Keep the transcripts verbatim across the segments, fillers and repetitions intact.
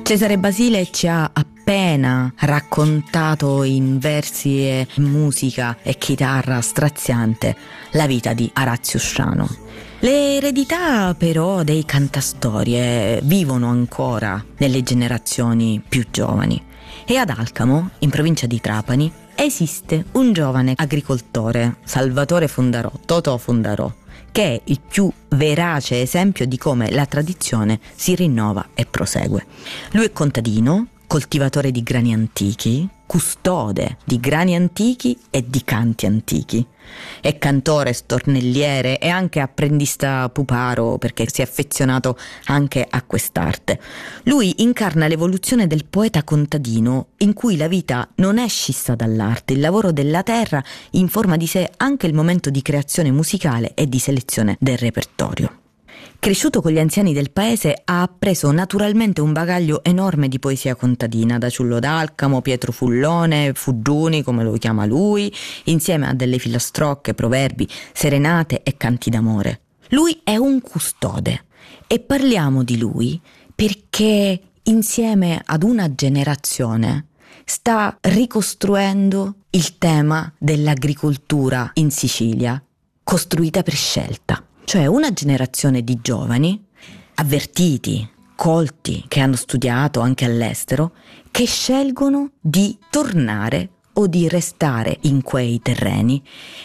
Cesare Basile ci ha appena raccontato in versi e musica e chitarra straziante la vita di Arazio Sciano. Le eredità però dei cantastorie vivono ancora nelle generazioni più giovani e ad Alcamo, in provincia di Trapani, esiste un giovane agricoltore, Salvatore Fundarò, Totò Fundarò, che è il più verace esempio di come la tradizione si rinnova e prosegue. Lui è contadino, coltivatore di grani antichi, custode di grani antichi e di canti antichi. È cantore, stornelliere e anche apprendista puparo, perché si è affezionato anche a quest'arte. Lui incarna l'evoluzione del poeta contadino, in cui la vita non è scissa dall'arte, il lavoro della terra informa di sé anche il momento di creazione musicale e di selezione del repertorio. Cresciuto con gli anziani del paese, ha appreso naturalmente un bagaglio enorme di poesia contadina, da Ciullo d'Alcamo, Pietro Fullone, Fuggiuni, come lo chiama lui, insieme a delle filastrocche, proverbi, serenate e canti d'amore. Lui è un custode e parliamo di lui perché insieme ad una generazione sta ricostruendo il tema dell'agricoltura in Sicilia, costruita per scelta. Cioè una generazione di giovani avvertiti, colti, che hanno studiato anche all'estero, che scelgono di tornare o di restare in quei terreni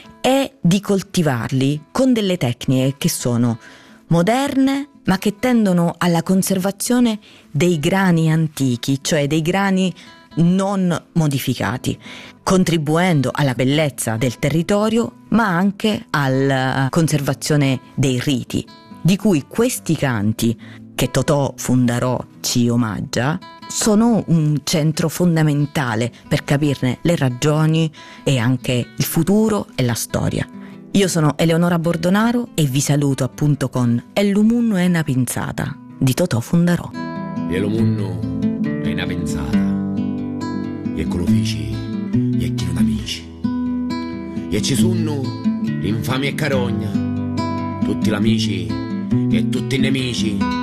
e di coltivarli con delle tecniche che sono moderne, ma che tendono alla conservazione dei grani antichi, cioè dei grani non modificati, contribuendo alla bellezza del territorio ma anche alla conservazione dei riti, di cui questi canti che Totò Fundarò ci omaggia sono un centro fondamentale per capirne le ragioni e anche il futuro e la storia. Io sono Eleonora Bordonaro e vi saluto appunto con E lu munnu è na pinzata di Totò Fundarò. E lu munnu è na pinzata, e quello feci, e chi non amici. E ci sono infami e carogna, tutti gli amici e tutti i nemici.